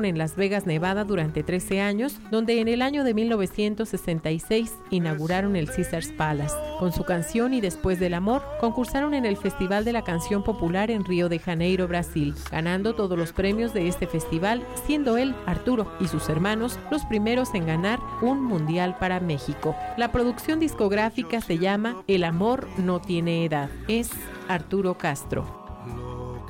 en Las Vegas, Nevada durante 13 años, donde en el año de 1966 inauguraron el Caesars Palace. Con su canción Y después del amor, concursaron en el Festival de la Canción Popular en Río de Janeiro, Brasil, ganando todos los premios de este festival, siendo él, Arturo y sus hermanos los primeros en ganar un mundial para México. La producción discográfica se llama El amor no tiene edad. Es Arturo Castro.